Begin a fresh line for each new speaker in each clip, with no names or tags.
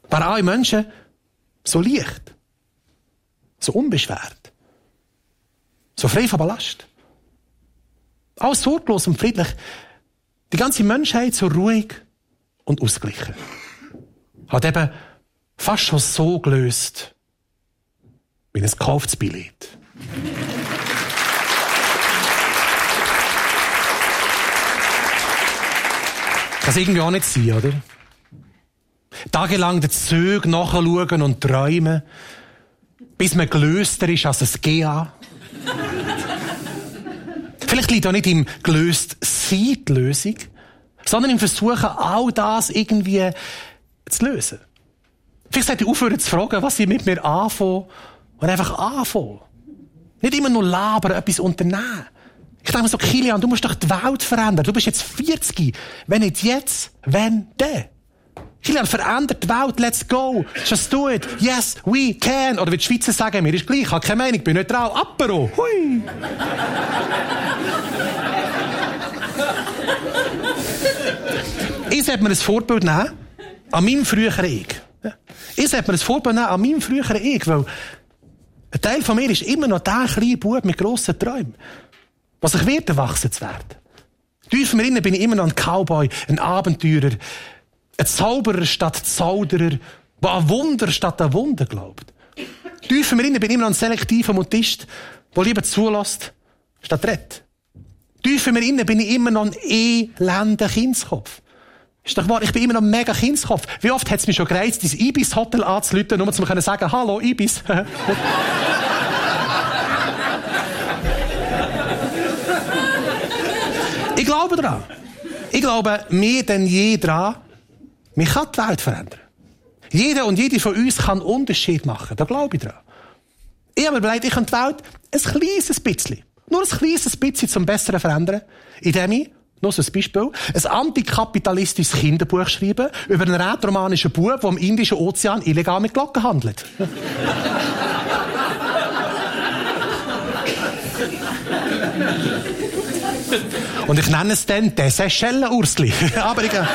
Wären alle Menschen so leicht, so unbeschwert, so frei von Ballast. Alles sorglos und friedlich. Die ganze Menschheit so ruhig und ausgeglichen. Hat eben fast schon so gelöst, wie ein gekauftes Billett. Kann es irgendwie auch nicht sein, oder? Tagelang den Zügen nachschauen und träumen, bis man gelöster ist als ein GA. Vielleicht liegt auch nicht im Gelöst-Sein die Lösung, sondern im Versuchen, all das irgendwie zu lösen. Vielleicht sollte ich aufhören zu fragen, was ich mit mir anfange, und einfach anfangen. Nicht immer nur labern, etwas unternehmen. Ich denke mir so, Kilian, du musst doch die Welt verändern. Du bist jetzt 40. Wenn nicht jetzt, wenn dann? Kilian, verändert die Welt, let's go. Just do it. Yes, we can. Oder wie die Schweizer sagen, mir ist gleich, ich habe keine Meinung, bin neutral. Apero. Hui. Ich sollte mir ein Vorbild nehmen an meinem früheren Ich. Ich sollte mir ein Vorbild nehmen an meinem früheren Ich, weil ein Teil von mir ist immer noch der kleine Bub mit grossen Träumen, was ich werde, erwachsen zu werden. Tief in mir innen bin ich immer noch ein Cowboy, ein Abenteurer, ein Zauberer statt Zauderer, der an Wunder statt an Wunder glaubt. Tief in mir innen bin ich immer noch ein selektiver Mutist, der lieber zulässt, statt redet. Tief in mir innen bin ich immer noch ein elender Kindskopf. Ist doch wahr, ich bin immer noch ein mega Kindskopf. Wie oft hat es mich schon gereizt, ins Ibis-Hotel anzurufen, nur zu mir sagen, hallo, Ibis. Ich glaube daran. Ich glaube mehr denn je daran, man kann die Welt verändern. Jeder und jede von uns kann einen Unterschied machen. Da glaube ich daran. Ich habe mir überlegt, ich kann die Welt ein kleines bisschen, nur ein kleines bisschen zum Besseren verändern, indem ich, noch so ein Beispiel, ein antikapitalistisches Kinderbuch schreibe über einen rätoromanischen Bub, der im Indischen Ozean illegal mit Glocken handelt. Und ich nenne es dann «Der Seychellen-Ursli». Aber egal.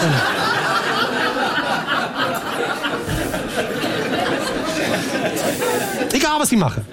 Egal, was ich mache.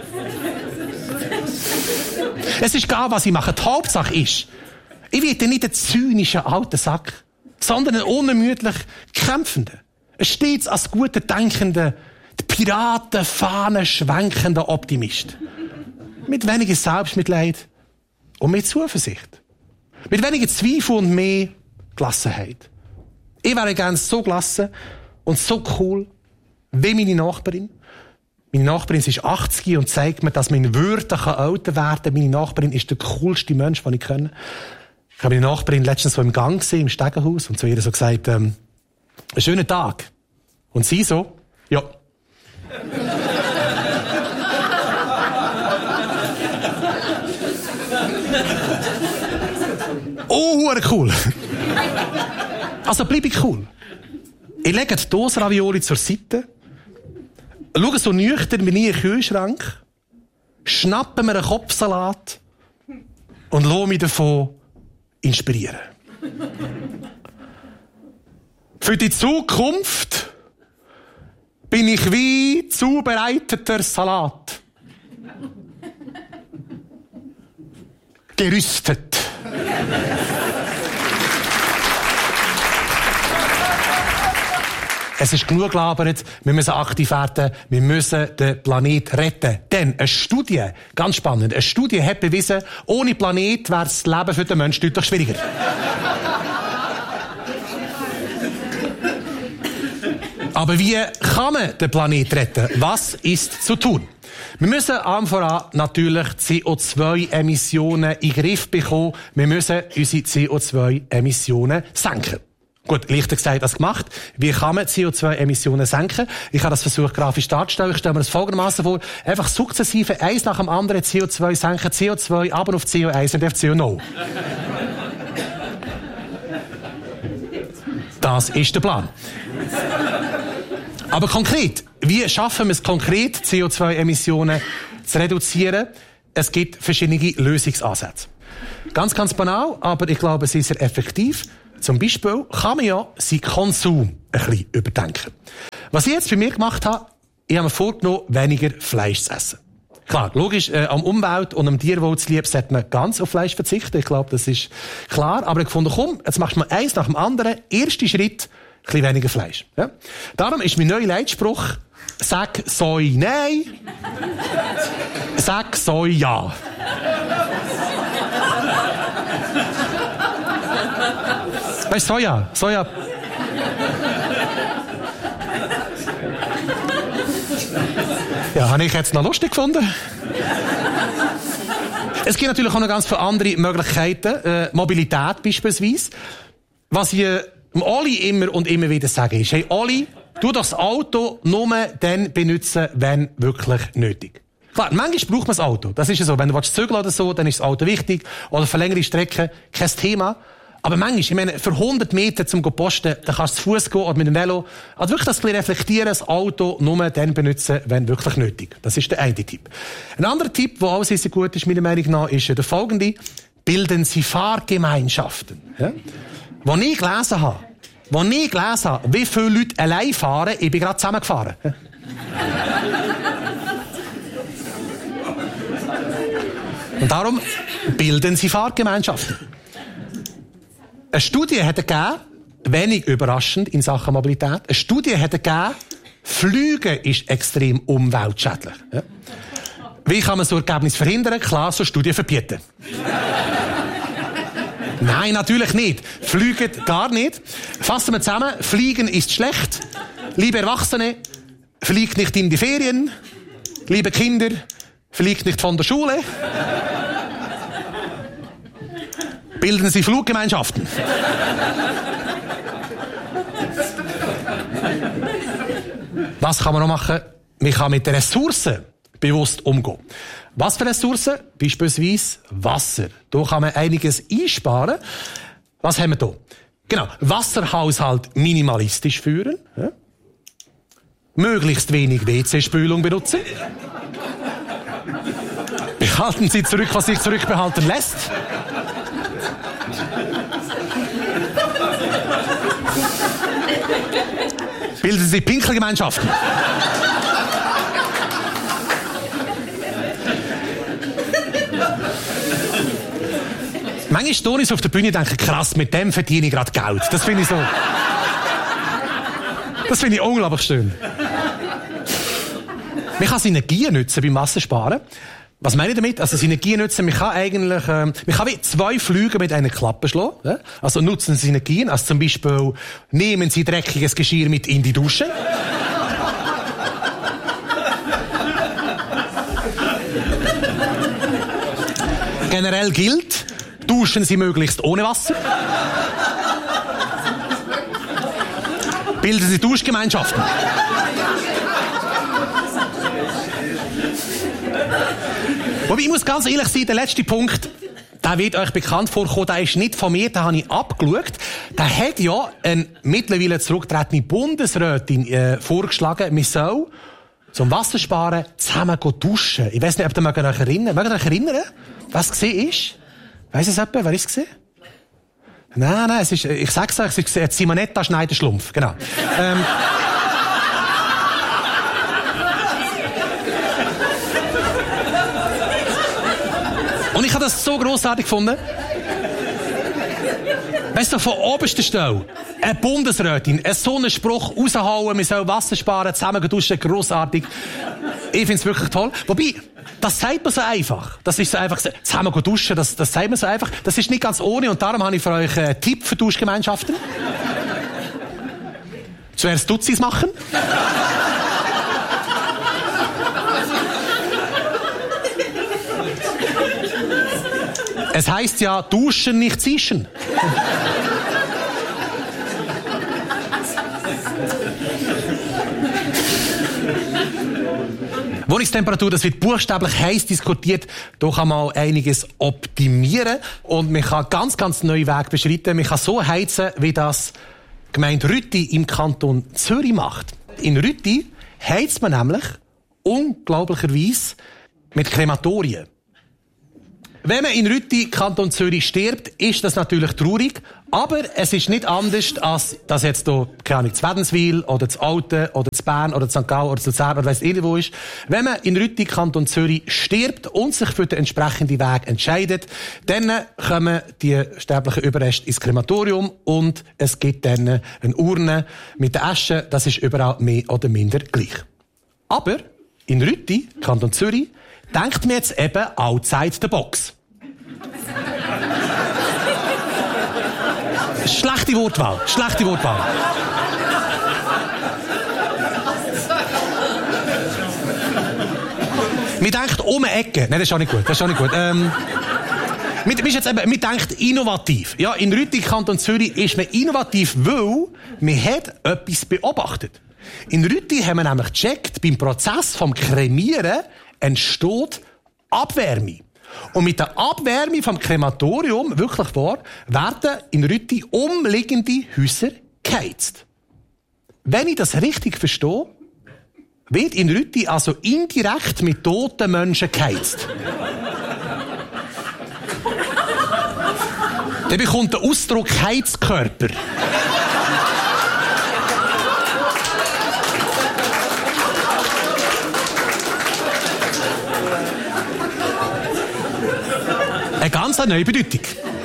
Es ist egal, was ich mache. Die Hauptsache ist, ich werde nicht ein zynischer alter Sack, sondern ein unermüdlich kämpfender, ein stets als guter denkender, die Piratenfahnen schwenkender Optimist. Mit weniger Selbstmitleid und mit Zuversicht. Mit weniger Zweifel und mehr Gelassenheit. Ich wäre gerne so gelassen und so cool wie meine Nachbarin. Meine Nachbarin ist 80 und zeigt mir, dass man in Würde älter werden kann. Meine Nachbarin ist der coolste Mensch, den ich kenne. Ich habe meine Nachbarin letztens so im Gang gesehen, im Stegenhaus, und zu ihr so gesagt, einen schönen Tag. Und sie so, ja. Oh, cool. Also bleib ich cool. Ich lege die Dose Ravioli zur Seite, schaue so nüchtern wie nie in den Kühlschrank, schnappe mir einen Kopfsalat und lasse mich davon inspirieren. Für die Zukunft bin ich wie zubereiteter Salat. Gerüstet. Es ist genug gelabert, wir müssen aktiv werden, wir müssen den Planet retten. Denn eine Studie, ganz spannend, eine Studie hat bewiesen, ohne Planet wäre das Leben für den Menschen deutlich schwieriger. Aber wie kann man den Planet retten? Was ist zu tun? Wir müssen voran natürlich CO2-Emissionen in den Griff bekommen. Wir müssen unsere CO2-Emissionen senken. Gut, leichter gesagt als gemacht. Wie kann man CO2-Emissionen senken? Ich habe das versucht, grafisch darzustellen. Ich stelle mir das folgendermaßen vor. Einfach sukzessive, eins nach dem anderen CO2 senken, CO2 aber auf CO1 und auf CO0. Das ist der Plan. Aber konkret, wie schaffen wir es konkret, CO2-Emissionen zu reduzieren? Es gibt verschiedene Lösungsansätze. Ganz, ganz banal, aber ich glaube, sie ist sehr effektiv. Zum Beispiel kann man ja seinen Konsum ein bisschen überdenken. Was ich jetzt bei mir gemacht habe, ich habe mir vorgenommen, weniger Fleisch zu essen. Klar, logisch, am Umwelt und am Tierwohl zu lieb, sollte man ganz auf Fleisch verzichten. Ich glaube, das ist klar. Aber ich gefunden, komm, jetzt machst du mal eins nach dem anderen. Erster Schritt, ein bisschen weniger Fleisch. Ja? Darum ist mein neuer Leitspruch, sag Soi nein, sag Soi ja. Weißt du, Soja. Ja, habe ich jetzt noch lustig gefunden. Es gibt natürlich auch noch ganz viele andere Möglichkeiten. Mobilität beispielsweise. Was ich Oli immer und immer wieder sage ist, hey Oli, du doch das Auto nur dann benutzen, wenn wirklich nötig. Klar, manchmal braucht man das Auto. Das ist ja so. Wenn du zügeln oder so, dann ist das Auto wichtig. Oder für längere Strecken, kein Thema. Aber manchmal, ich meine, für 100 Meter zum posten, dann kannst du zu Fuß gehen oder mit dem Velo. Also wirklich das ein bisschen reflektieren, das Auto nur dann benutzen, wenn wirklich nötig. Das ist der eine Tipp. Ein anderer Tipp, der auch sehr, sehr gut ist, meiner Meinung nach, ist der folgende. Bilden Sie Fahrgemeinschaften. Ja? Wo ich gelesen habe, wie viele Leute allein fahren, ich bin gerade zusammengefahren. Ja? Und darum bilden Sie Fahrgemeinschaften. Eine Studie hat gegeben, wenig überraschend in Sachen Mobilität, eine Studie hat gegeben, Fliegen ist extrem umweltschädlich. Ja. Wie kann man so Ergebnis verhindern? Klar, so Studien verbieten. Nein, natürlich nicht. Fliegen gar nicht. Fassen wir zusammen. Fliegen ist schlecht. Liebe Erwachsene, fliegt nicht in die Ferien. Liebe Kinder, fliegt nicht von der Schule. Bilden Sie Fluggemeinschaften. Was kann man noch machen? Man kann mit den Ressourcen bewusst umgehen. Was für Ressourcen? Beispielsweise Wasser. Da kann man einiges einsparen. Was haben wir da? Genau. Wasserhaushalt minimalistisch führen. Ja. Möglichst wenig WC-Spülung benutzen. Behalten Sie zurück, was sich zurückbehalten lässt. Bilden Sie Pinkelgemeinschaften. Manchmal stehe ich auf der Bühne und denke, krass, mit dem verdiene ich gerade Geld. Das finde ich so. Das finde ich unglaublich schön. Man kann Synergien nutzen beim Wassersparen. Was meine ich damit? Also Synergien nutzen, man kann eigentlich, man kann wie 2 Flüge mit einer Klappe schlagen. Ja? Also nutzen Sie Synergien, also zum Beispiel nehmen Sie dreckiges Geschirr mit in die Dusche. Generell gilt, duschen Sie möglichst ohne Wasser. Bilden Sie Duschgemeinschaften. Wobei, ich muss ganz ehrlich sein, der letzte Punkt, der wird euch bekannt vorkommen, der ist nicht von mir, den habe ich abgeschaut. Der hat ja eine mittlerweile zurückgetretene Bundesrätin vorgeschlagen, man soll zum Wassersparen zusammen duschen. Ich weiss nicht, ob ihr euch erinnern. Mögt ihr euch erinnern, was gesehen ist? Weiss es jemand? Wer ist es gesehen? Nein, es ist, ich sag's euch, es ist Simonetta Schneider-Schlumpf. Genau. Und ich habe das so grossartig gefunden. Weißt du, von oberster Stelle, eine Bundesrätin, so einen Spruch raushauen, wir sollen Wasser sparen, zusammen duschen, grossartig. Ich finde es wirklich toll. Wobei, das sagt man so einfach. Das ist so einfach, zusammen duschen, das sagt man so einfach. Das ist nicht ganz ohne und darum habe ich für euch einen Tipp für Duschgemeinschaften. Zuerst Dutzis machen. Es heisst ja, duschen, nicht zischen. Wohnungstemperatur, das wird buchstäblich heiß diskutiert. Da kann man auch einiges optimieren. Und man kann ganz, ganz neue Wege beschreiten. Man kann so heizen, wie das die Gemeinde Rütti im Kanton Zürich macht. In Rütti heizt man nämlich unglaublicherweise mit Krematorien. Wenn man in Rütti, Kanton Zürich, stirbt, ist das natürlich traurig. Aber es ist nicht anders, als dass jetzt hier, keine Ahnung, zu Wädenswil oder zu Alten oder zu Bern oder zu St. Gallen oder zu Luzern oder weiss irgendwo ist. Wenn man in Rütti, Kanton Zürich, stirbt und sich für den entsprechenden Weg entscheidet, dann kommen die sterblichen Überreste ins Krematorium und es gibt dann eine Urne mit der Asche. Das ist überall mehr oder minder gleich. Aber in Rütti, Kanton Zürich, denkt man jetzt eben outside the box. Schlechte Wortwahl. Man denkt um eine Ecke. Nein, das ist auch nicht gut. Man denkt innovativ. Ja, in Rütti, Kanton Zürich, ist man innovativ, weil man hat etwas beobachtet. In Rütti haben wir nämlich gecheckt, beim Prozess vom Kremieren entsteht Abwärme. Und mit der Abwärme vom Krematorium, wirklich wahr, werden in Rütti umliegende Häuser geheizt. Wenn ich das richtig verstehe, wird in Rütti also indirekt mit toten Menschen geheizt. Dann bekommt der Ausdruck Heizkörper. Eine ganz neue Bedeutung.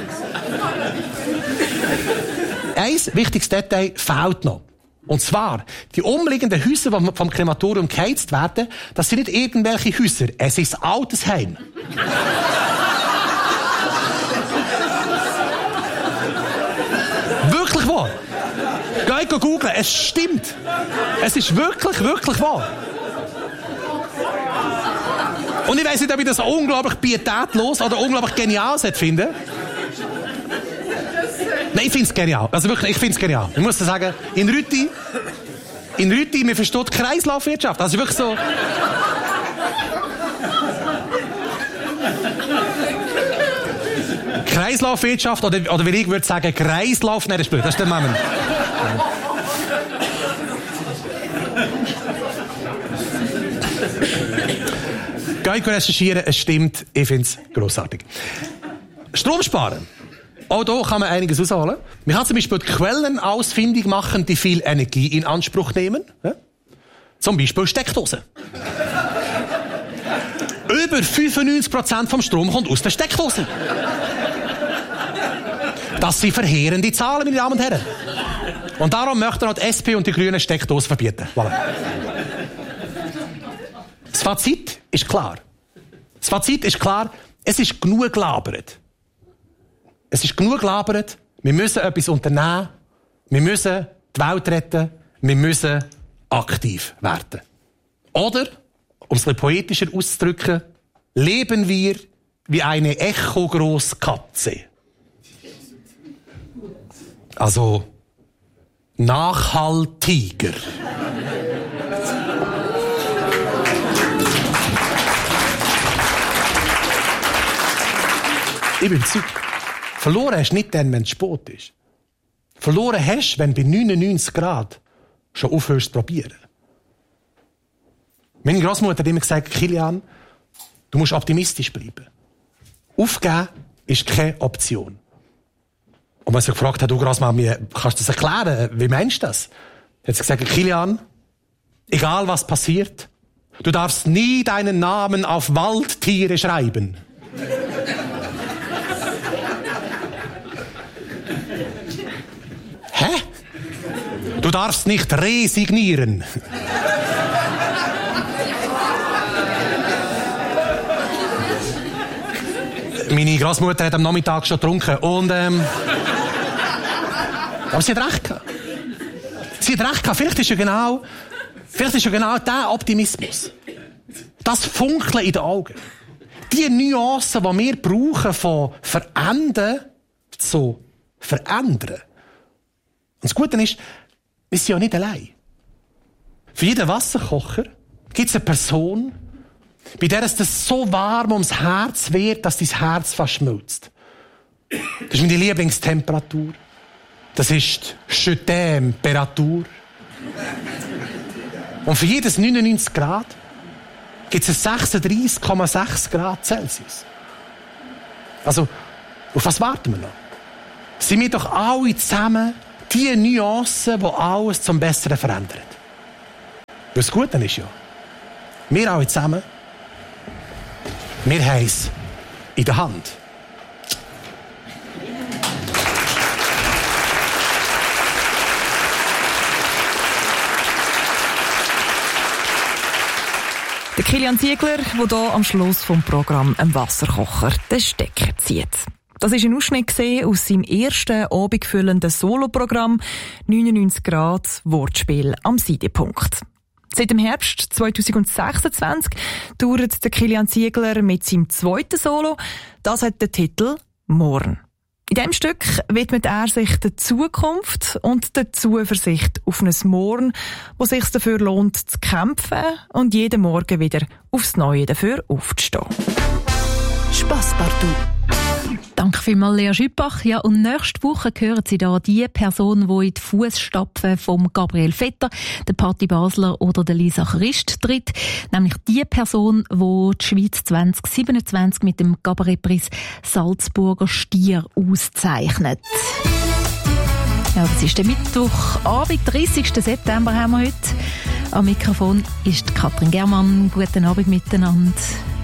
Ein wichtiges Detail fehlt noch. Und zwar, die umliegenden Häuser, die vom Krematorium geheizt werden, das sind nicht irgendwelche Häuser. Es ist ein Altersheim. Wirklich wahr. Geht googeln, es stimmt. Es ist wirklich wahr. Und ich weiss nicht, ob ich das unglaublich pietätlos oder unglaublich genial finde. Nein, ich finde es genial. Also wirklich, ich finde es genial. Ich muss sagen, in Rütti, man versteht Kreislaufwirtschaft. Also wirklich so. Kreislaufwirtschaft, oder wie ich würde sagen, Kreislauf, nein, das ist blöd, das ist der Mann. Geht recherchieren, es stimmt, ich finde es grossartig. Strom sparen. Auch hier kann man einiges ausholen. Man kann zum Beispiel die Quellen ausfindig machen, die viel Energie in Anspruch nehmen. Ja? Zum Beispiel Steckdosen. Über 95% vom Strom kommt aus der Steckdose. Das sind verheerende Zahlen, meine Damen und Herren. Und darum möchten auch die SP und die Grünen Steckdosen verbieten. Voilà. Das Fazit ist klar. Es ist genug gelabert. Wir müssen etwas unternehmen. Wir müssen die Welt retten. Wir müssen aktiv werden. Oder, um es ein bisschen poetischer auszudrücken, leben wir wie eine echogroße Katze. Also, nachhaltiger. Ich bin überzeugt, verloren hast du nicht dann, wenn es spät ist. Verloren hast du, wenn du bei 99 Grad schon aufhörst zu probieren. Meine Großmutter hat immer gesagt, Kilian, du musst optimistisch bleiben. Aufgeben ist keine Option. Und wenn sie gefragt hat, du Großmama, kannst du das erklären? Wie meinst du das? Hat sie gesagt, Kilian, egal was passiert, du darfst nie deinen Namen auf Waldtiere schreiben. Hä? Du darfst nicht resignieren. Meine Großmutter hat am Nachmittag schon getrunken und aber sie hat recht gehabt. Vielleicht ist ja genau der Optimismus. Das Funkeln in den Augen. Die Nuancen, die wir brauchen von verändern zu verändern. Und das Gute ist, wir sind ja nicht allein. Für jeden Wasserkocher gibt es eine Person, bei der es das so warm ums Herz wird, dass dein Herz fast schmilzt. Das ist meine Lieblingstemperatur. Das ist die Temperatur. Und für jedes 99 Grad gibt es 36,6 Grad Celsius. Also, auf was warten wir noch? Sind wir doch alle zusammen die Nuancen, die alles zum Besseren verändern. Und das Gute ist ja, wir alle zusammen, wir haben es in der Hand.
Der Kilian Ziegler, der hier am Schluss vom Programm am Wasserkocher den Stecker zieht. Das war ein Ausschnitt aus seinem ersten abendfüllenden Soloprogramm 99 Grad Wortspiel am Seidepunkt. Seit dem Herbst 2026 dauert der Kilian Ziegler mit seinem zweiten Solo. Das hat den Titel «Morgen». In diesem Stück widmet er sich der Zukunft und der Zuversicht auf ein Morgen, wo es sich dafür lohnt, zu kämpfen und jeden Morgen wieder aufs Neue dafür aufzustehen.
Spasspartout. Danke vielmals, Lea Schüppach. Ja, und nächste Woche hören Sie da die Person, die in die Fußstapfen von Gabriel Vetter, der Patti Basler oder der Lisa Christ tritt. Nämlich die Person, die die Schweiz 2027 mit dem Kabarettpreis Salzburger Stier auszeichnet. Ja, das ist der Mittwochabend, 30. September haben wir heute. Am Mikrofon ist Katrin Germann. Guten Abend miteinander.